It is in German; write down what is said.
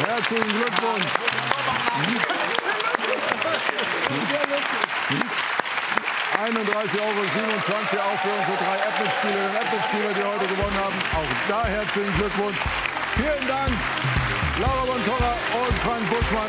Herzlichen Glückwunsch. 31,27 € auch für unsere 3 Apple-Spieler, die heute gewonnen haben. Auch da herzlichen Glückwunsch. Vielen Dank, Laura Bontorra und Frank Buschmann.